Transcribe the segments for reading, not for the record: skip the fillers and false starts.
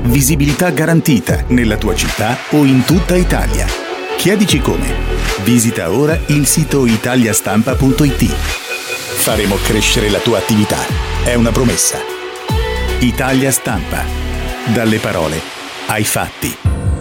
Visibilità garantita nella tua città o in tutta Italia. Chiedici come. Visita ora il sito italiastampa.it. Faremo crescere la tua attività. È una promessa. Italia Stampa. Dalle parole ai fatti.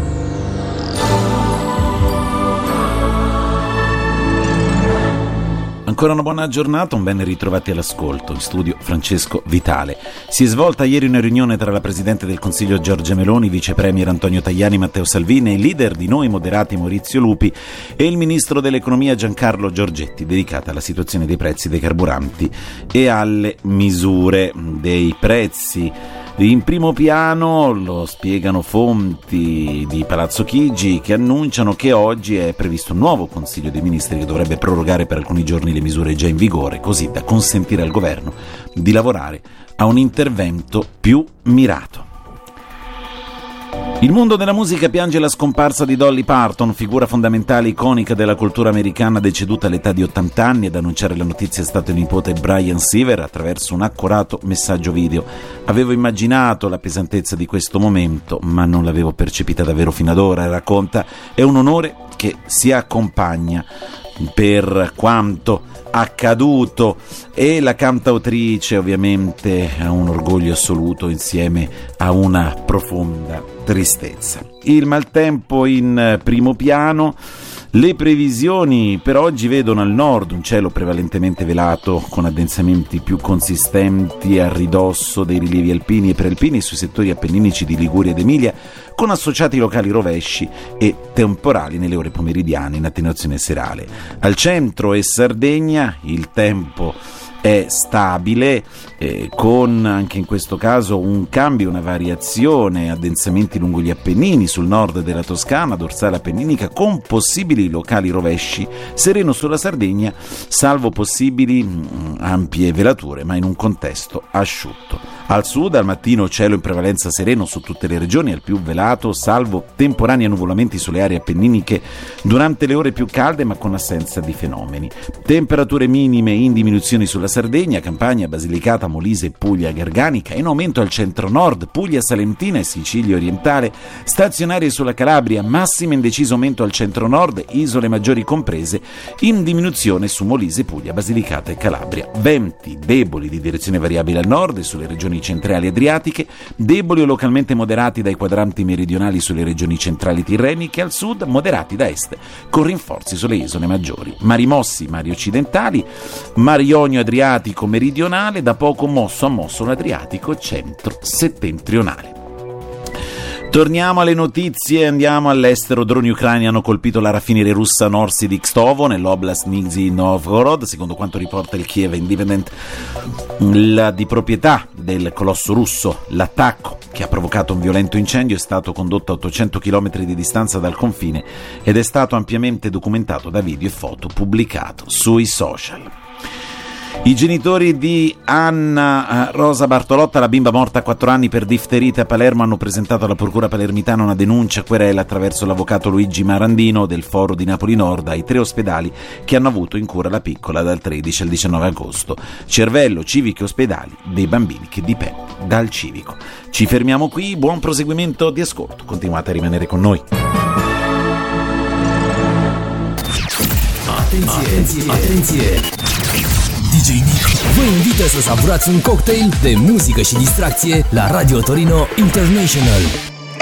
Ancora una buona giornata, un ben ritrovati all'ascolto. In studio Francesco Vitale. Si è svolta ieri una riunione tra la Presidente del Consiglio Giorgia Meloni, Vice Premier Antonio Tajani, Matteo Salvini, il leader di Noi Moderati Maurizio Lupi e il Ministro dell'Economia Giancarlo Giorgetti, dedicata alla situazione dei prezzi dei carburanti e alle misure dei prezzi. In primo piano lo spiegano fonti di Palazzo Chigi che annunciano che oggi è previsto un nuovo Consiglio dei Ministri che dovrebbe prorogare per alcuni giorni le misure già in vigore, così da consentire al governo di lavorare a un intervento più mirato. Il mondo della musica piange la scomparsa di Dolly Parton, figura fondamentale iconica della cultura americana deceduta all'età di 80 anni. Ad annunciare la notizia è stato il nipote Brian Seaver attraverso un accorato messaggio video. Avevo immaginato la pesantezza di questo momento, ma non l'avevo percepita davvero fino ad ora, racconta. È un onore che si accompagna per quanto accaduto, e la cantautrice ovviamente ha un orgoglio assoluto insieme a una profonda tristezza. Il maltempo in primo piano. Le previsioni per oggi vedono al nord un cielo prevalentemente velato con addensamenti più consistenti a ridosso dei rilievi alpini e prealpini sui settori appenninici di Liguria ed Emilia, con associati locali rovesci e temporali nelle ore pomeridiane in attenuazione serale. Al centro e Sardegna il tempo è stabile, con anche in questo caso un cambio, una variazione, addensamenti lungo gli Appennini, sul nord della Toscana, dorsale appenninica, con possibili locali rovesci, sereno sulla Sardegna, salvo possibili ampie velature, ma in un contesto asciutto. Al sud, al mattino, cielo in prevalenza sereno su tutte le regioni, al più velato, salvo temporanei annuvolamenti sulle aree appenniniche durante le ore più calde, ma con assenza di fenomeni. Temperature minime in diminuzione sulla Sardegna, Campania, Basilicata, Molise, Puglia, Garganica, in aumento al centro-nord, Puglia, Salentina e Sicilia orientale, stazionarie sulla Calabria, massima in deciso aumento al centro-nord, isole maggiori comprese, in diminuzione su Molise, Puglia, Basilicata e Calabria. Venti deboli di direzione variabile al nord e sulle regioni centrali adriatiche, deboli o localmente moderati dai quadranti meridionali sulle regioni centrali tirreniche, al sud moderati da est, con rinforzi sulle isole maggiori. Mari mossi, mari occidentali, Mar Ionio Adriatico meridionale, da poco mosso a mosso l'Adriatico centro-settentrionale. Torniamo alle notizie, andiamo all'estero. Droni ucraini hanno colpito la raffineria russa Norsi di Kstovo nell'oblast Nizhny Novgorod, secondo quanto riporta il Kiev Independent, di proprietà del colosso russo. L'attacco, che ha provocato un violento incendio, è stato condotto a 800 km di distanza dal confine ed è stato ampiamente documentato da video e foto pubblicato sui social. I genitori di Anna Rosa Bartolotta, la bimba morta a 4 anni per difterite a Palermo, hanno presentato alla procura palermitana una denuncia a querela attraverso l'avvocato Luigi Marandino del Foro di Napoli Nord ai 3 ospedali che hanno avuto in cura la piccola dal 13 al 19 agosto. Cervello, civiche e ospedali dei bambini che dipende dal civico. Ci fermiamo qui, buon proseguimento di ascolto, continuate a rimanere con noi. Atenție! DJ Nick vă invită să savurați un cocktail de muzică și distracție la Radio Torino International.